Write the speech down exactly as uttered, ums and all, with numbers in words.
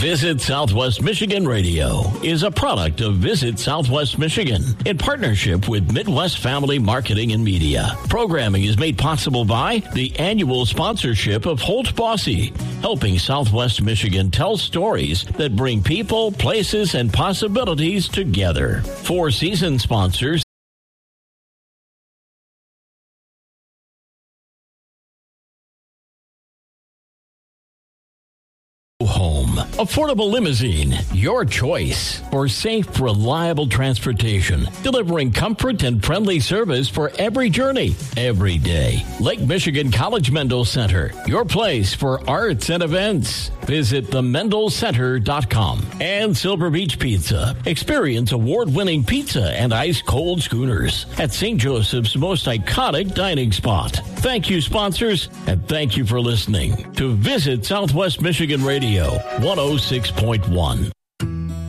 Visit Southwest Michigan Radio is a product of Visit Southwest Michigan in partnership with Midwest Family Marketing and Media. Programming is made possible by the annual sponsorship of Holt Bossy, helping Southwest Michigan tell stories that bring people, places, and possibilities together. For season sponsors, Home. Affordable Limousine, your choice for safe, reliable transportation, delivering comfort and friendly service for every journey, every day. Lake Michigan College Mendel Center, your place for arts and events. Visit the mendel center dot com. And Silver Beach Pizza. Experience award-winning pizza and ice-cold schooners at Saint Joseph's most iconic dining spot. Thank you, sponsors, and thank you for listening to Visit Southwest Michigan Radio one oh six point one.